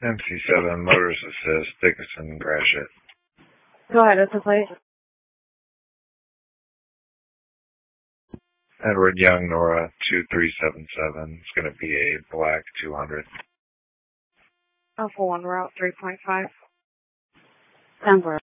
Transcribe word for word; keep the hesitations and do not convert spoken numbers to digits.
M C seven, Motors Assist, Dickinson, Gratiot. Go ahead, what's the plate? Edward Young, Nora, two three seven seven. It's going to be a black two hundred. Alpha one, route three point five. ten four.